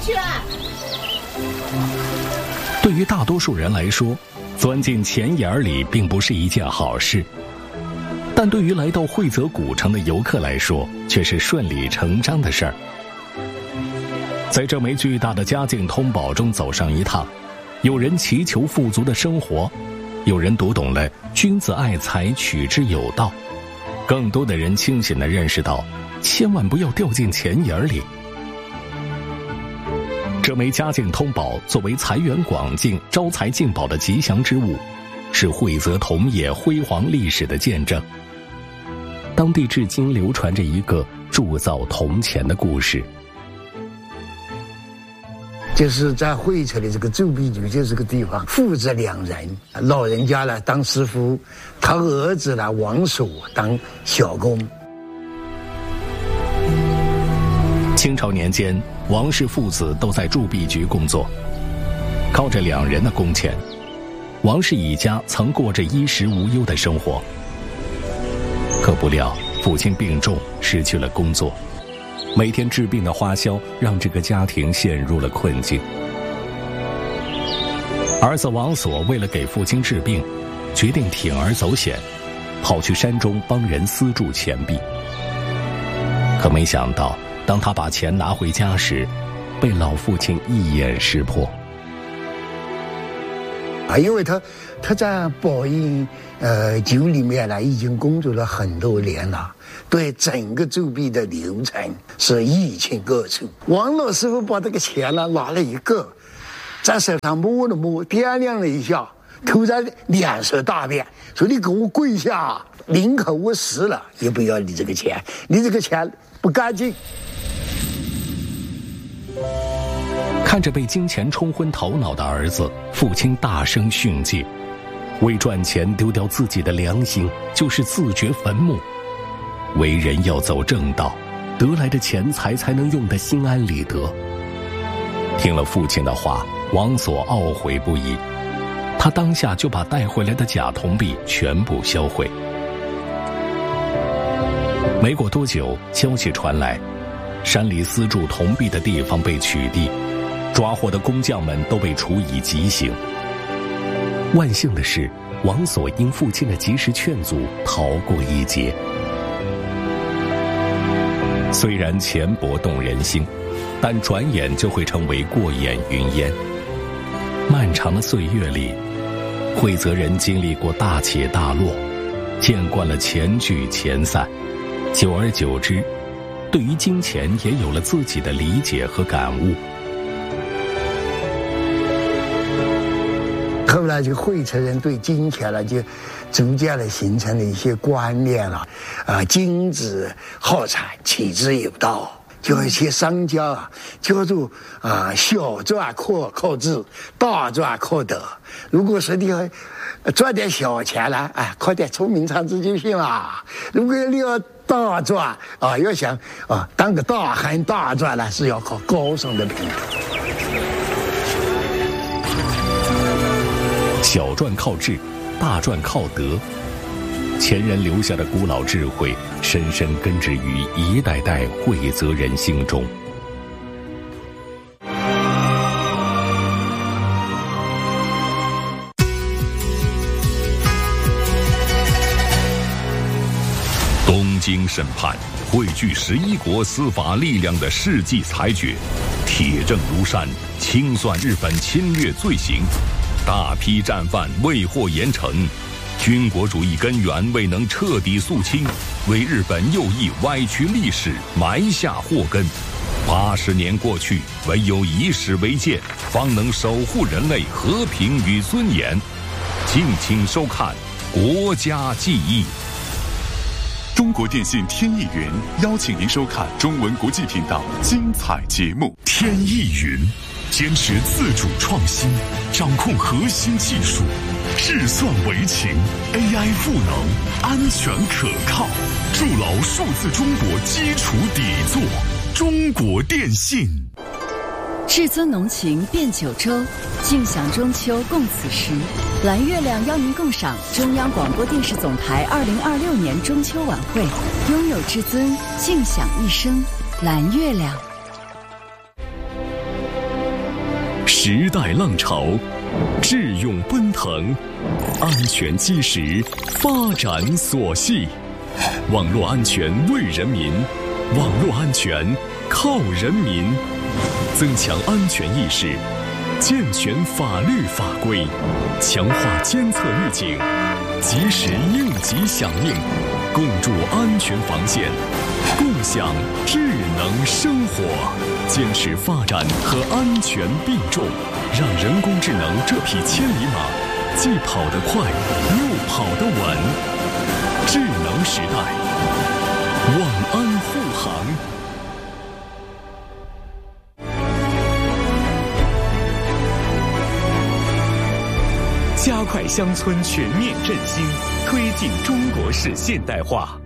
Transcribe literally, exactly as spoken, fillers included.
去啊！ 对于大多数人来说，钻进钱眼里并不是一件好事，但对于来到惠泽古城的游客来说，却是顺理成章的事儿。在这枚巨大的嘉靖通宝中走上一趟，有人祈求富足的生活，有人读懂了君子爱财，取之有道，更多的人清醒地认识到，千万不要掉进钱眼里。这枚嘉靖通宝作为财源广进、招财进宝的吉祥之物，是惠泽铜业辉煌历史的见证。当地至今流传着一个铸造铜钱的故事。 就是在惠泽的这个铸币局，就是个地方，父子两人，老人家呢当师傅，他儿子呢王所当小工。 清朝年间，王氏父子都在铸币局工作，靠着两人的工钱，王氏一家曾过着衣食无忧的生活。可不料父亲病重，失去了工作，每天治病的花销让这个家庭陷入了困境。儿子王所为了给父亲治病，决定铤而走险，跑去山中帮人私铸钱币。可没想到，当他把钱拿回家时，被老父亲一眼识破。 啊，因为他他在宝应呃局里面呢，已经工作了很多年了，对整个铸币的流程是一清二楚。王老师傅把这个钱呢拿了一个，在手上摸了摸，掂量了一下，突然脸色大变，说：“你给我跪下，宁可我死了，也不要你这个钱，你这个钱不干净。” 看着被金钱冲昏头脑的儿子，父亲大声训诫：为赚钱丢掉自己的良心，就是自掘坟墓。为人要走正道，得来的钱财才能用得心安理得。听了父亲的话，王所懊悔不已，他当下就把带回来的假铜币全部销毁。没过多久，消息传来，山里私铸铜币的地方被取缔，抓获的工匠们都被处以极刑。万幸的是，王所因父亲的及时劝阻，逃过一劫。虽然钱帛动人心，但转眼就会成为过眼云烟。漫长的岁月里，惠泽人经历过大起大落，见惯了钱聚钱散，久而久之，对于金钱也有了自己的理解和感悟。 后来这个惠泽人对金钱呢，就逐渐的形成了一些观念了，啊，君子好财，取之有道。就一些商家啊，叫做啊小赚靠靠智，大赚靠德。如果说你要赚点小钱了，哎，靠点聪明才智就行了。如果你要大赚啊，要想啊当个大汉大赚呢，是要靠高尚的品德。 小赚靠智，大赚靠德。前人留下的古老智慧，深深根植于一代代惠泽人心中。 东京审判汇聚十一国司法力量的世纪裁决，铁证如山，清算日本侵略罪行，大批战犯未获严惩。军国主义根源未能彻底肃清，为日本右翼歪曲历史埋下祸根。八十年过去，唯有以史为鉴，方能守护人类和平与尊严。敬请收看《国家记忆》。 中国电信天翼云邀请您收看中文国际频道精彩节目。天翼云坚持自主创新，掌控核心技术，智算为情 ，A I 赋能，安全可靠，筑牢数字中国基础底座。中国电信。 至尊浓情遍九州，尽享中秋共此时。蓝月亮邀您共赏中央广播电视总台二零二六年中秋晚会，拥有至尊，尽享一生。蓝月亮。 时代浪潮，智勇奔腾，安全基石，发展所系。网络安全为人民，网络安全靠人民。增强安全意识，健全法律法规，强化监测预警，及时应急响应，共筑安全防线，共享智能生活。坚持发展和安全并重，让人工智能这匹千里马既跑得快又跑得稳。智能时代，晚安护航。 加快乡村全面振兴，推进中国式现代化。